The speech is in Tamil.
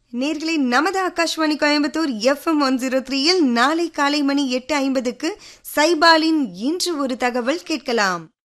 நேர்களே, நமது ஆகாஷ்வாணி கோயம்புத்தூர் FM 103 நாளை காலை மணி 8:50க்கு சைபாலின் இன்று ஒரு தகவல் கேட்கலாம்.